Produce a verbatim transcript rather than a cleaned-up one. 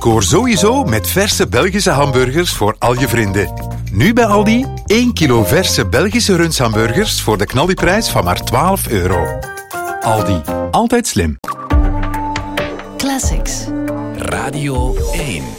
Scoor sowieso met verse Belgische hamburgers voor al je vrienden. Nu bij Aldi één kilo verse Belgische rundshamburgers voor de knaldiprijs van maar twaalf euro. Aldi, altijd slim. Classics. Radio één.